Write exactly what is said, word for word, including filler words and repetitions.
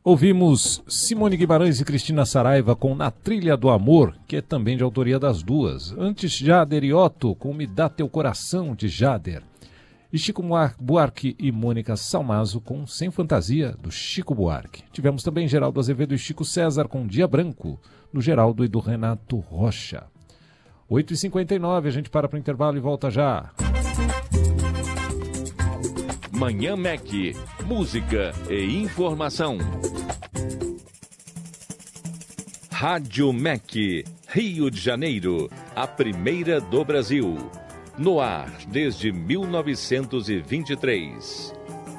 Ouvimos Simone Guimarães e Cristina Saraiva com Na Trilha do Amor, que é também de autoria das duas. Antes, Jader e Otto com Me Dá Teu Coração, de Jader. E Chico Buarque e Mônica Salmazo com Sem Fantasia, do Chico Buarque. Tivemos também Geraldo Azevedo e Chico César com Dia Branco, do Geraldo e do Renato Rocha. oito e cinquenta e nove, a gente para para o intervalo e volta já. Manhã Mac, música e informação. Rádio Mac, Rio de Janeiro, a primeira do Brasil. No ar desde mil novecentos e vinte e três.